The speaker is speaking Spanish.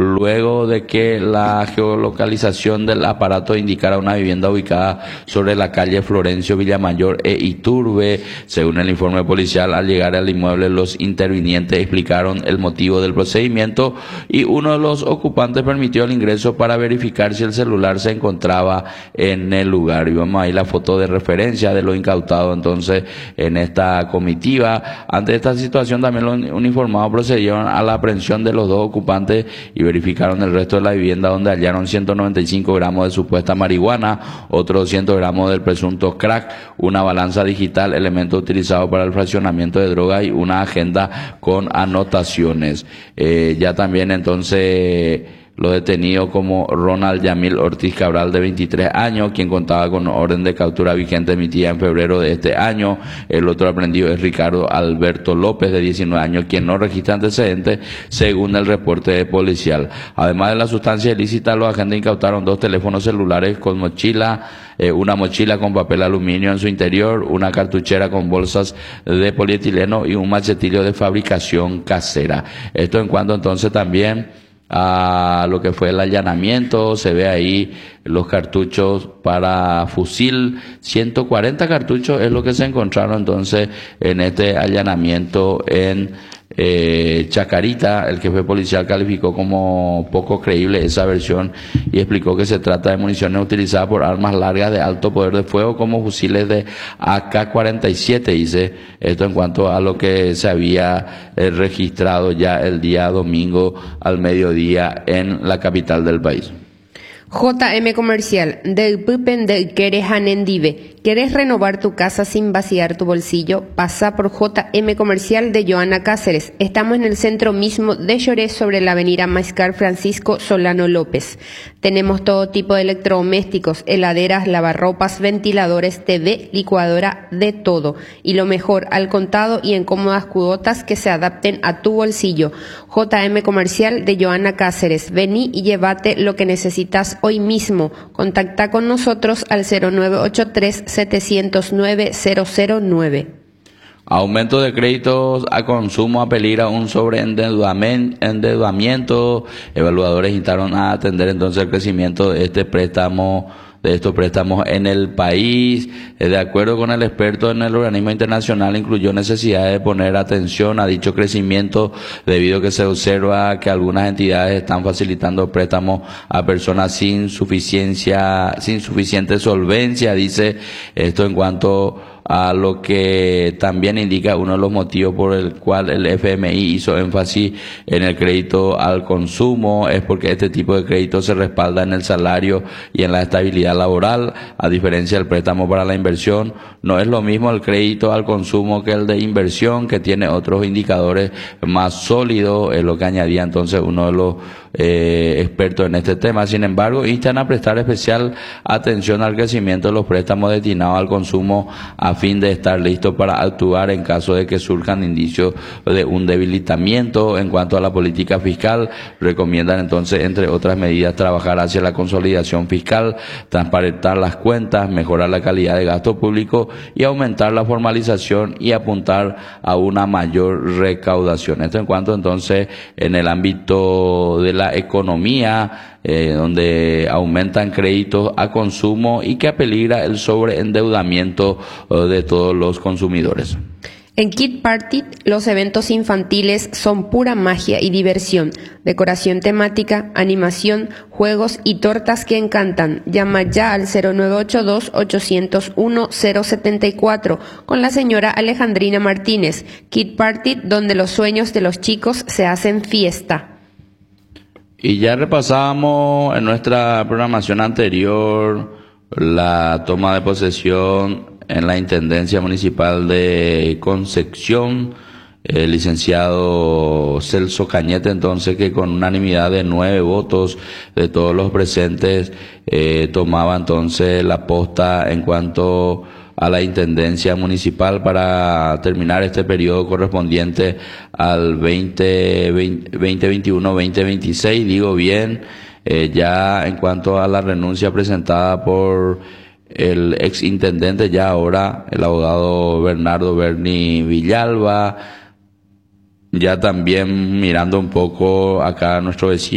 luego de que la geolocalización del aparato indicara una vivienda ubicada sobre la calle Florencio Villamayor e Iturbe. Según el informe policial, al llegar al inmueble, los intervinientes explicaron el motivo del procedimiento y uno de los ocupantes permitió el ingreso para verificar si el celular se encontraba en el lugar. Y vamos ahí la foto de referencia de lo incautado entonces en esta comitiva. Ante esta situación, también los uniformados procedieron a la aprehensión de los dos ocupantes y verificaron el resto de la vivienda, donde hallaron 195 gramos de supuesta marihuana, otros 200 gramos del presunto crack, una balanza digital, elemento utilizado para el fraccionamiento de drogas y una agenda con anotaciones. Ya también entonces los detenidos como Ronald Yamil Ortiz Cabral, de 23 años, quien contaba con orden de captura vigente emitida en febrero de este año. El otro aprendido es Ricardo Alberto López, de 19 años, quien no registra antecedentes según el reporte policial. Además de la sustancia ilícita, los agentes incautaron 2 teléfonos celulares con mochila, una mochila con papel aluminio en su interior, una cartuchera con bolsas de polietileno y un machetillo de fabricación casera. Esto en cuanto entonces también a lo que fue el allanamiento. Se ve ahí los cartuchos para fusil, 140 cartuchos es lo que se encontraron entonces en este allanamiento en Chacarita. El jefe policial calificó como poco creíble esa versión y explicó que se trata de municiones utilizadas por armas largas de alto poder de fuego como fusiles de AK-47, dice esto en cuanto a lo que se había registrado ya el día domingo al mediodía en la capital del país. JM Comercial, del Pupen del Querés Anendive. ¿Querés renovar tu casa sin vaciar tu bolsillo? Pasa por JM Comercial de Joana Cáceres. Estamos en el centro mismo de Lloré, sobre la avenida Maiscar Francisco Solano López. Tenemos todo tipo de electrodomésticos, heladeras, lavarropas, ventiladores, TV, licuadora, de todo. Y lo mejor, al contado y en cómodas cuotas que se adapten a tu bolsillo. JM Comercial de Joana Cáceres. Vení y llévate lo que necesitas hoy mismo. Contacta con nosotros al 0983-709-009. Aumento de créditos a consumo apeligra un sobreendeudamiento. Evaluadores instaron a atender entonces el crecimiento de estos préstamos en el país. De acuerdo con el experto en el organismo internacional, incluyó necesidad de poner atención a dicho crecimiento debido a que se observa que algunas entidades están facilitando préstamos a personas sin suficiente solvencia. Dice esto en cuanto a lo que también indica uno de los motivos por el cual el FMI hizo énfasis en el crédito al consumo, es porque este tipo de crédito se respalda en el salario y en la estabilidad laboral, a diferencia del préstamo para la inversión. No es lo mismo el crédito al consumo que el de inversión, que tiene otros indicadores más sólidos, es lo que añadía entonces uno de los expertos en este tema. Sin embargo, instan a prestar especial atención al crecimiento de los préstamos destinados al consumo a fin de estar listos para actuar en caso de que surjan indicios de un debilitamiento. En cuanto a la política fiscal, recomiendan entonces, entre otras medidas, trabajar hacia la consolidación fiscal, transparentar las cuentas, mejorar la calidad de gasto público y aumentar la formalización y apuntar a una mayor recaudación. Esto en cuanto entonces en el ámbito de la economía, donde aumentan créditos a consumo y que apeligra el sobreendeudamiento de todos los consumidores. En Kid Party, los eventos infantiles son pura magia y diversión, decoración temática, animación, juegos y tortas que encantan. Llama ya al 0982-801-074 con la señora Alejandrina Martínez. Kid Party, donde los sueños de los chicos se hacen fiesta. Y ya repasábamos en nuestra programación anterior la toma de posesión en la Intendencia Municipal de Concepción, el licenciado Celso Cañete, entonces, que con unanimidad de 9 votos de todos los presentes tomaba entonces la posta en cuanto a la Intendencia Municipal para terminar este periodo correspondiente al 2021-2026, digo bien. Ya en cuanto a la renuncia presentada por el ex intendente, ya ahora el abogado Bernardo Berni Villalba, ya también mirando un poco acá a nuestro vecino